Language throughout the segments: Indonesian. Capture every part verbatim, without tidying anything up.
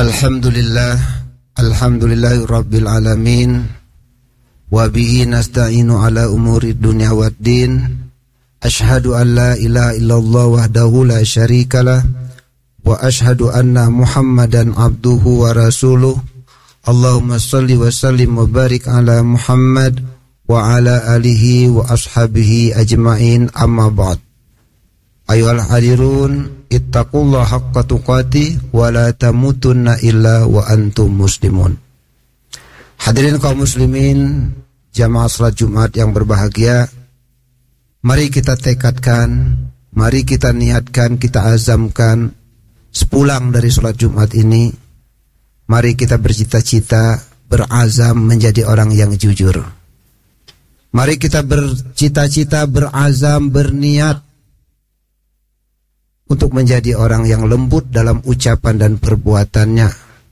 Alhamdulillah, alhamdulillahi rabbil alamin, wa bihi nasta'inu ala umuri dunya waddin. Ashhadu an la ilaha illallah wahdahu la syarikalah, wa ashhadu anna Muhammadan abduhu wa rasuluh. Allahumma salli wa sallim wa barik ala Muhammad wa ala alihi wa ashabihi ajma'in, amma ba'd. Ayuhal hadirun, ittaqullaha haqqa tuqati wa la tamutunna illa wa antum muslimun. Hadirin kaum muslimin, jamaah salat Jumat yang berbahagia, mari kita tekadkan, mari kita niatkan, kita azamkan, sepulang dari salat Jumat ini, mari kita bercita-cita, berazam menjadi orang yang jujur. Mari kita bercita-cita, berazam, berniat untuk menjadi orang yang lembut dalam ucapan dan perbuatannya,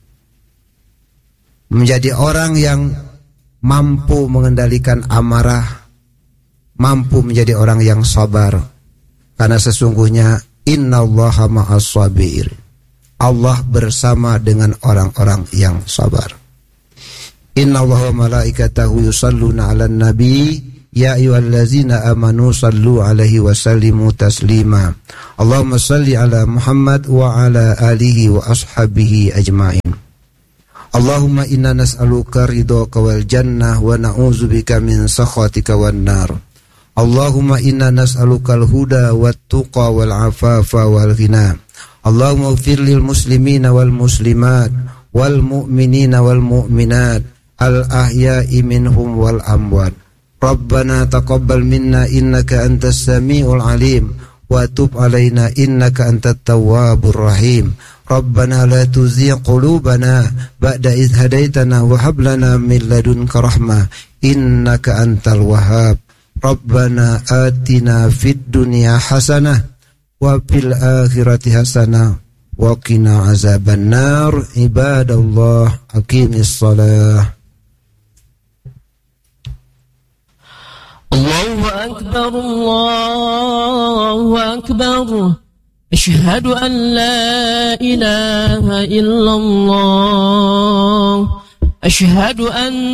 menjadi orang yang mampu mengendalikan amarah, mampu menjadi orang yang sabar, karena sesungguhnya innallaha ma'as sabirin, Allah bersama dengan orang-orang yang sabar. Innallaha wa malaikatahu yusalluna 'alan nabi ya ayyuhallazina amanu sallu alaihi wa sallimu taslima. Allahumma salli ala Muhammad wa ala alihi wa ashabihi ajma'in. Allahumma inna nas'aluka ridhaka wal jannah wa na'udzubika min sakhatika wan nar. Allahumma inna nas'aluka al-huda wat tuqa wal afafa wal ghina. Allahumma ighfir lil muslimina wal muslimat wal mu'minina wal mu'minat al ahya'i minhum wal amwat. Rabbana taqabbal minna innaka antas samiul alim wa tub alaina innaka antat tawwabur rahim. Rabbana la tuzigh qulubana ba'da idh hadaitana wa hab lana min ladunka rahmah innaka antal wahhab. Rabbana atina fid dunya hasanah wa fil akhirati hasanah wa qina azaban nar. Ibadallah, aqimis shalah. Allahu akbar, Allahu akbar. Asyhadu an la ilaha illallah. Asyhadu an